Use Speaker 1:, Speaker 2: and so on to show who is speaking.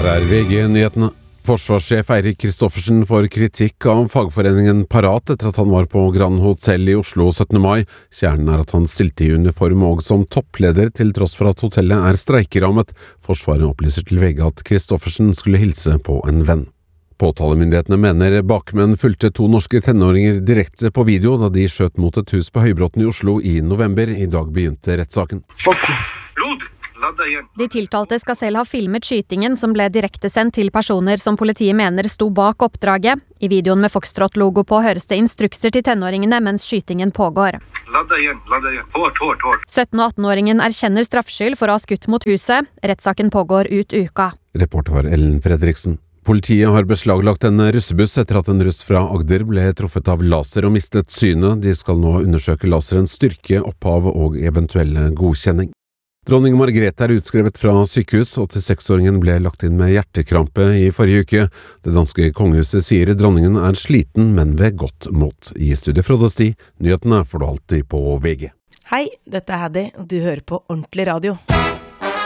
Speaker 1: Her er VG-nyhetene. Forsvarssjef Eirik Kristoffersen får kritikk av fagforeningen Parat etter at han var på Grand Hotel i Oslo 17. mai. Kjernen er at han stilte i uniform og som toppleder til tross for at hotellet er streikerammet. Forsvaret opplyser til VG at Kristoffersen skulle hilse på en venn. Påtalemyndighetene mener bakmenn fulgte 2 norske tenåringer direkte på video da de skjøt mot et hus på Høybråten i Oslo i november. I dag begynte rettssaken.
Speaker 2: De tiltalte skal selv ha filmet skytingen som ble direktesendt til personer som politiet mener sto bak oppdraget. I videoen med Foxtrot-logo på høres det instrukser til tenåringene mens skytingen pågår. 17- og 18-åringen erkjenner straffskyld for å ha skutt mot huset. Rettssaken pågår ut uka.
Speaker 1: Reporter var Ellen Fredriksen. Politiet har beslaglagt en russebuss etter at en russ fra Agder ble truffet av laser og mistet synet. De skal nå undersøke laserens styrke, opphav og eventuelle godkjenning. Dronning Margrethe er utskrevet fra sykehus. 86-åringen ble lagt inn med hjertekrampe i forrige uke. Det danske kongehuset sier dronningen er sliten, men ved godt mot. I studiet Frode Sti, nyhetene får du alltid på VG.
Speaker 3: Hei, dette er Haddy, og du hører på Ordentlig Radio.